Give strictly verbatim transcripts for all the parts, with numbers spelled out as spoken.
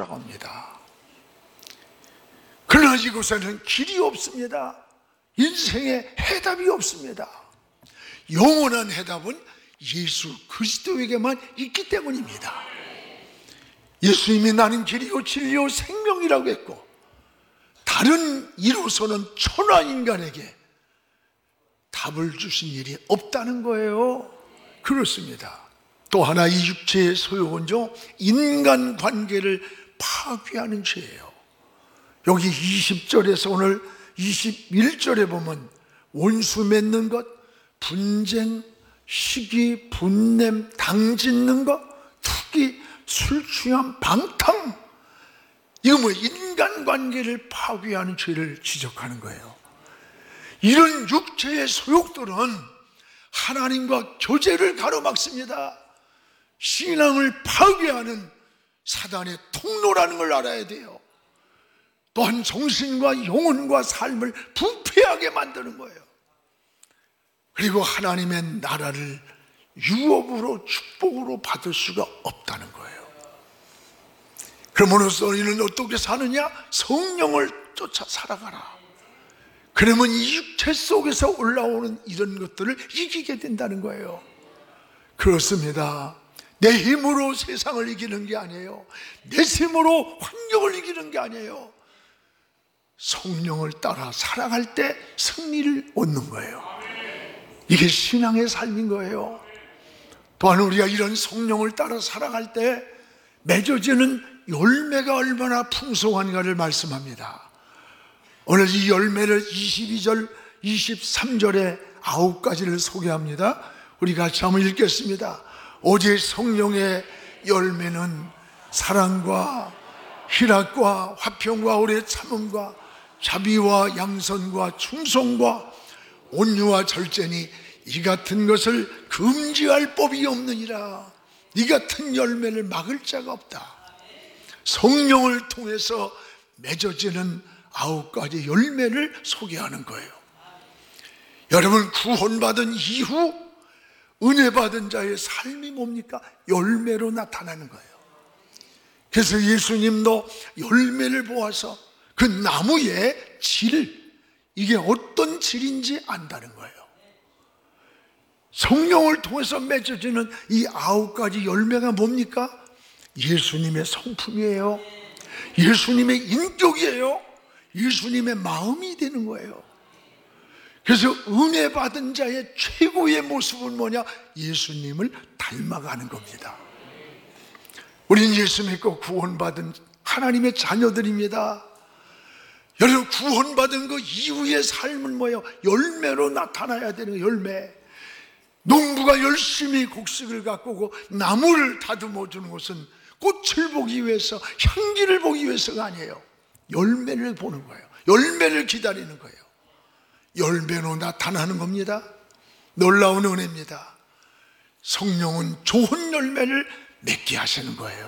돌아옵니다. 그러나 이곳에는 길이 없습니다. 인생에 해답이 없습니다. 영원한 해답은 예수 그리스도에게만 있기 때문입니다. 예수님이 나는 길이요 진리요 생명이라고 했고, 다른 이로서는 천하 인간에게 답을 주신 일이 없다는 거예요. 그렇습니다. 또 하나, 이 육체의 소욕은요, 인간관계를 파괴하는 죄예요. 여기 이십 절에서 오늘 이십일 절에 보면 원수 맺는 것, 분쟁, 시기, 분냄, 당 짓는 것, 투기, 술 취함, 방탕, 이거 뭐 인간관계를 파괴하는 죄를 지적하는 거예요. 이런 육체의 소욕들은 하나님과 교제를 가로막습니다. 신앙을 파괴하는 사단의 통로라는 걸 알아야 돼요. 또한 정신과 영혼과 삶을 부패하게 만드는 거예요. 그리고 하나님의 나라를 유업으로 축복으로 받을 수가 없다는 거예요. 그러므로써 우리는 어떻게 사느냐? 성령을 쫓아 살아가라. 그러면 이 육체 속에서 올라오는 이런 것들을 이기게 된다는 거예요. 그렇습니다. 내 힘으로 세상을 이기는 게 아니에요. 내 힘으로 환경을 이기는 게 아니에요. 성령을 따라 살아갈 때 승리를 얻는 거예요. 이게 신앙의 삶인 거예요. 또한 우리가 이런 성령을 따라 살아갈 때 맺어지는 열매가 얼마나 풍성한가를 말씀합니다. 오늘 이 열매를 이십이 절, 이십삼 절에 아홉 가지를 소개합니다. 우리 같이 한번 읽겠습니다. 오직 성령의 열매는 사랑과 희락과 화평과 오래 참음과 자비와 양선과 충성과 온유와 절제니 이 같은 것을 금지할 법이 없느니라. 이 같은 열매를 막을 자가 없다. 성령을 통해서 맺어지는 아홉 가지 열매를 소개하는 거예요. 여러분, 구원받은 이후 은혜 받은 자의 삶이 뭡니까? 열매로 나타나는 거예요. 그래서 예수님도 열매를 보아서 그 나무의 질, 이게 어떤 질인지 안다는 거예요. 성령을 통해서 맺어지는 이 아홉 가지 열매가 뭡니까? 예수님의 성품이에요. 예수님의 인격이에요. 예수님의 마음이 되는 거예요. 그래서 은혜 받은 자의 최고의 모습은 뭐냐? 예수님을 닮아가는 겁니다. 우린 예수 믿고 구원받은 하나님의 자녀들입니다. 여러분, 구원받은 그 이후의 삶은 뭐예요? 열매로 나타나야 되는 거예요. 열매. 농부가 열심히 곡식을 가꾸고 나무를 다듬어 주는 것은 꽃을 보기 위해서, 향기를 보기 위해서가 아니에요. 열매를 보는 거예요. 열매를 기다리는 거예요. 열매로 나타나는 겁니다. 놀라운 은혜입니다. 성령은 좋은 열매를 맺게 하시는 거예요.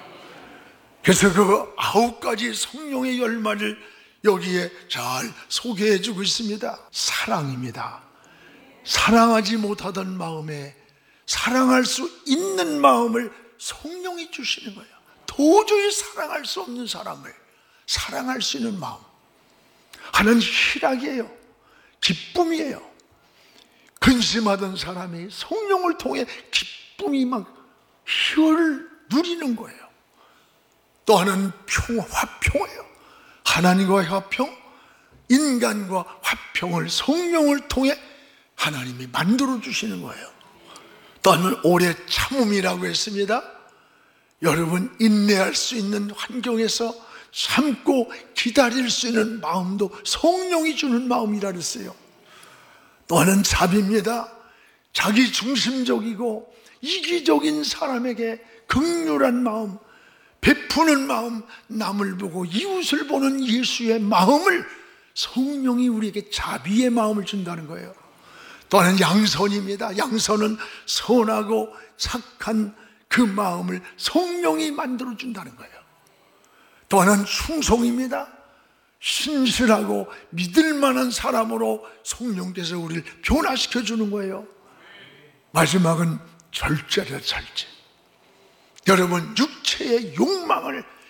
그래서 그 아홉 가지 성령의 열매를 여기에 잘 소개해 주고 있습니다. 사랑입니다. 사랑하지 못하던 마음에 사랑할 수 있는 마음을 성령이 주시는 거예요. 도저히 사랑할 수 없는 사람을 사랑할 수 있는 마음. 하나는 희락이에요. 기쁨이에요. 근심하던 사람이 성령을 통해 기쁨이 막 희열을 누리는 거예요. 또 하나는 평화, 화평이에요. 하나님과 화평, 인간과 화평을 성령을 통해 하나님이 만들어 주시는 거예요. 또 하나는 오래 참음이라고 했습니다. 여러분, 인내할 수 있는 환경에서 참고 기다릴 수 있는 마음도 성령이 주는 마음이라 그랬어요. 또 하나는 자비입니다. 자기 중심적이고 이기적인 사람에게 긍휼한 마음, 베푸는 마음, 남을 보고 이웃을 보는 예수의 마음을 성령이 우리에게 자비의 마음을 준다는 거예요. 또 하나는 양선입니다. 양선은 선하고 착한 그 마음을 성령이 만들어 준다는 거예요. 또 하나는 충성입니다. 신실하고 믿을 만한 사람으로 성령께서 우리를 변화시켜 주는 거예요. 마지막은 절제다, 절제. 여러분, 육체의 욕망을